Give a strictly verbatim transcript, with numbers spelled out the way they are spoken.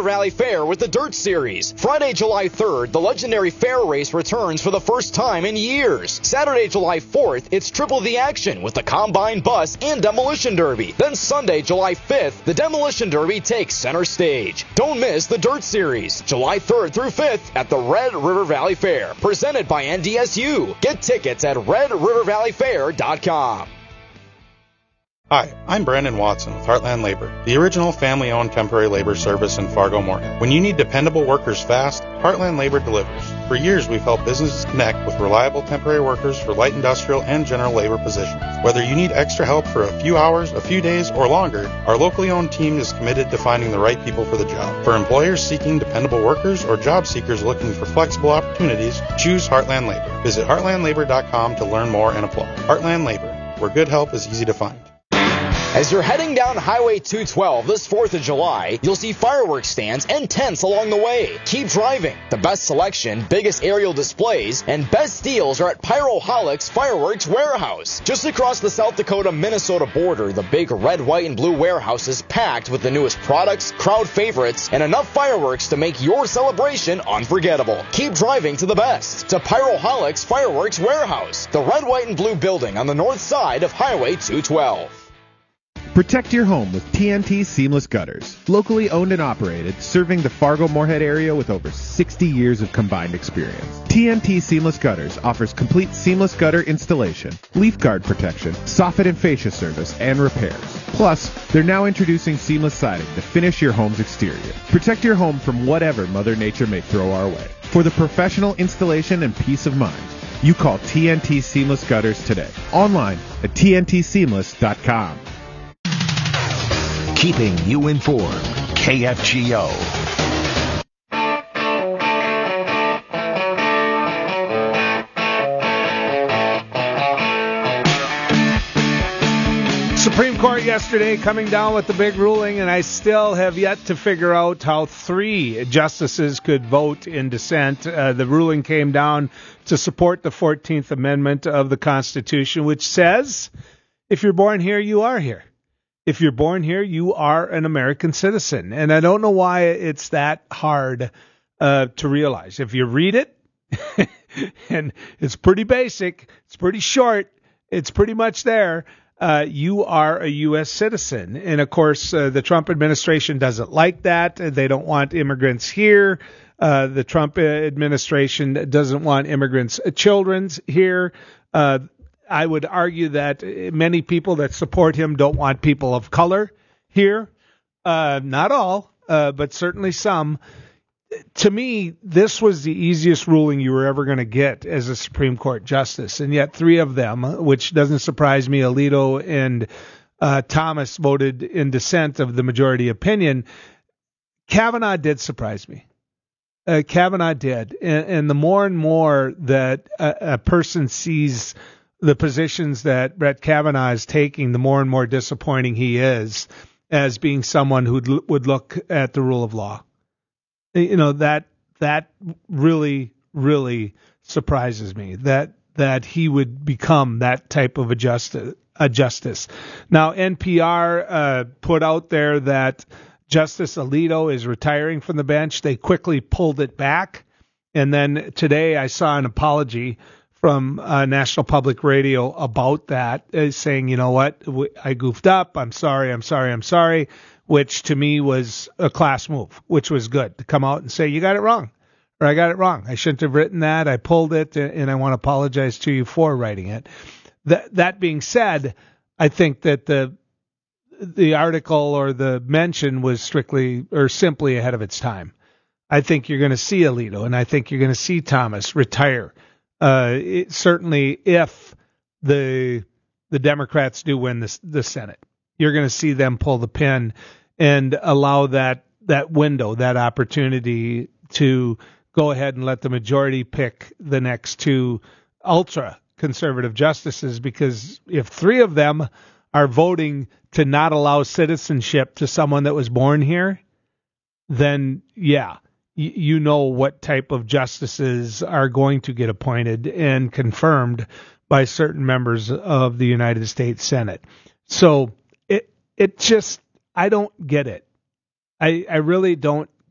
River Valley Fair with the Dirt Series. Friday, July third, the legendary fair race returns for the first time in years. Saturday, July fourth, it's triple the action with the Combine Bus and Demolition Derby. Then Sunday, July fifth, the Demolition Derby takes center stage. Don't miss the Dirt Series, July third through fifth at the Red River Valley Fair, presented by N D S U. Get tickets at red river valley fair dot com. Hi, I'm Brandon Watson with Heartland Labor, the original family-owned temporary labor service in Fargo-Moorhead. When you need dependable workers fast, Heartland Labor delivers. For years, we've helped businesses connect with reliable temporary workers for light industrial and general labor positions. Whether you need extra help for a few hours, a few days, or longer, our locally owned team is committed to finding the right people for the job. For employers seeking dependable workers or job seekers looking for flexible opportunities, choose Heartland Labor. Visit heartland labor dot com to learn more and apply. Heartland Labor, where good help is easy to find. As you're heading down Highway two twelve this fourth of July, you'll see fireworks stands and tents along the way. Keep driving. The best selection, biggest aerial displays, and best deals are at Pyroholics Fireworks Warehouse. Just across the South Dakota-Minnesota border, the big red, white, and blue warehouse is packed with the newest products, crowd favorites, and enough fireworks to make your celebration unforgettable. Keep driving to the best. To Pyroholics Fireworks Warehouse, the red, white, and blue building on the north side of Highway two twelve. Protect your home with T N T Seamless Gutters. Locally owned and operated, serving the Fargo-Moorhead area with over sixty years of combined experience. T N T Seamless Gutters offers complete seamless gutter installation, leaf guard protection, soffit and fascia service, and repairs. Plus, they're now introducing seamless siding to finish your home's exterior. Protect your home from whatever Mother Nature may throw our way. For the professional installation and peace of mind, you call T N T Seamless Gutters today. Online at T N T seamless dot com. Keeping you informed. K F G O. Supreme Court yesterday coming down with the big ruling, and I still have yet to figure out how three justices could vote in dissent. Uh, the ruling came down to support the fourteenth Amendment of the Constitution, which says, if you're born here, you are here. If you're born here, you are an American citizen. And I don't know why it's that hard uh, to realize. If you read it, and it's pretty basic, it's pretty short, it's pretty much there, uh, you are a U S citizen. And, of course, uh, the Trump administration doesn't like that. They don't want immigrants here. Uh, the Trump administration doesn't want immigrants' children here. Uh I would argue that many people that support him don't want people of color here. Uh, not all, uh, but certainly some. To me, this was the easiest ruling you were ever going to get as a Supreme Court justice. And yet three of them, which doesn't surprise me, Alito and uh, Thomas voted in dissent of the majority opinion. Kavanaugh did surprise me. Uh, Kavanaugh did. And, and the more and more that a, a person sees the positions that Brett Kavanaugh is taking, the more and more disappointing he is as being someone who would look at the rule of law. You know, that that really, really surprises me, that that he would become that type of a justice. A justice. Now, N P R uh, put out there that Justice Alito is retiring from the bench. They quickly pulled it back. And then today I saw an apology from uh, National Public Radio about that, uh, saying, you know what, I goofed up. I'm sorry. I'm sorry. I'm sorry, which to me was a class move, which was good to come out and say, you got it wrong, or I got it wrong. I shouldn't have written that. I pulled it, and I want to apologize to you for writing it. That, that being said, I think that the the article or the mention was strictly or simply ahead of its time. I think you're going to see Alito, and I think you're going to see Thomas retire. Uh, it, certainly, if the the Democrats do win this, the Senate, you're going to see them pull the pin and allow that that window, that opportunity to go ahead and let the majority pick the next two ultra conservative justices. Because if three of them are voting to not allow citizenship to someone that was born here, then yeah. You know what type of justices are going to get appointed and confirmed by certain members of the United States Senate. So it it just, I don't get it. I, I really don't